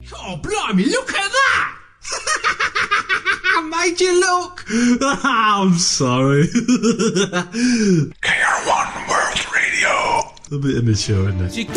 Oh, blimey, look at that! I made you look! I'm sorry. KR1 World Radio. A bit immature, isn't it?